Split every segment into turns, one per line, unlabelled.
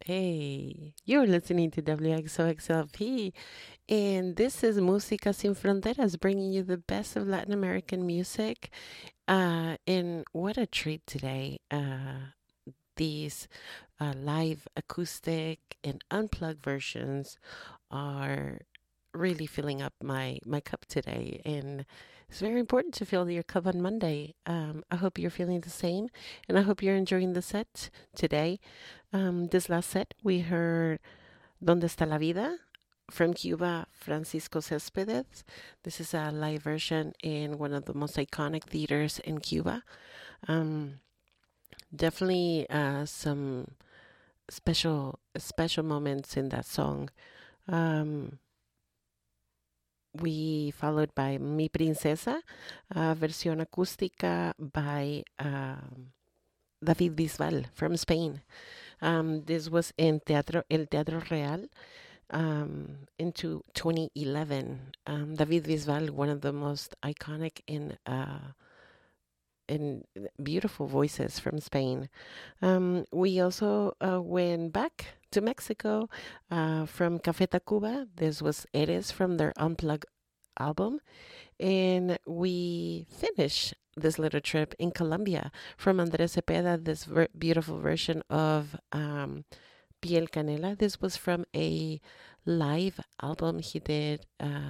Hey, you're listening to WXOXLP, and this is Música Sin Fronteras, bringing you the best of Latin American music. And what a treat today. These live acoustic and unplugged versions are really filling up my cup today. And it's very important to fill your cup on Monday. I hope you're feeling the same, and I hope you're enjoying the set today. This last set, we heard Donde está la vida from Cuba, Francisco Céspedes. This is a live version in one of the most iconic theaters in Cuba. Um, Definitely some special moments in that song. Um, we followed by Mi Princesa, versión acústica by David Bisbal from Spain. This was in El Teatro Real into 2011. David Bisbal, one of the most iconic and beautiful voices from Spain. We also went back to Mexico from Café Tacuba. This was Eres from their Unplugged album. And we finished this little trip in Colombia from Andres Cepeda, this beautiful version of Piel Canela. This was from a live album he did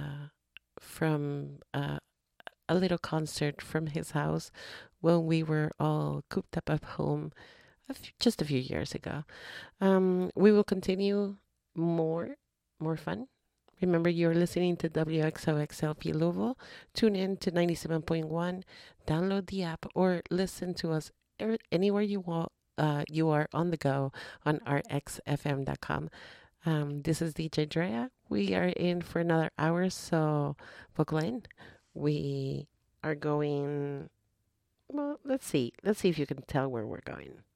from a little concert from his house when we were all cooped up at home just a few years ago. We will continue more fun. Remember, you're listening to WXOXLP Louisville. Tune in to 97.1, download the app, or listen to us anywhere you want. You are on the go on rxfm.com. This is DJ Drea. We are in for another hour, so buckle in. We are going. Well, let's see. Let's see if you can tell where we're going.